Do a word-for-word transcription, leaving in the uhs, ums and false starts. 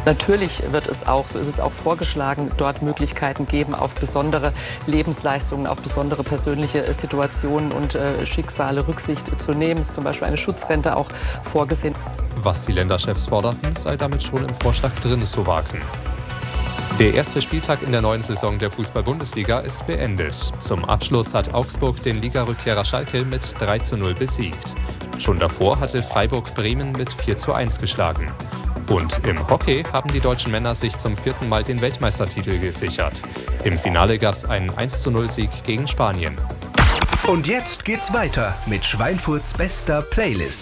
Natürlich wird es auch, so ist es auch vorgeschlagen, dort Möglichkeiten geben, auf besondere Lebensleistungen, auf besondere persönliche Situationen und äh, Schicksale Rücksicht zu nehmen. Es ist zum Beispiel eine Schutzrente auch vorgesehen. Was die Länderchefs forderten, sei damit schon im Vorschlag drin zu wagen. Der erste Spieltag in der neuen Saison der Fußball-Bundesliga ist beendet. Zum Abschluss hat Augsburg den Ligarückkehrer Schalke mit drei zu null besiegt. Schon davor hatte Freiburg Bremen mit vier zu eins geschlagen. Und im Hockey haben die deutschen Männer sich zum vierten Mal den Weltmeistertitel gesichert. Im Finale gab es einen eins zu null Sieg gegen Spanien. Und jetzt geht's weiter mit Schweinfurts bester Playlist.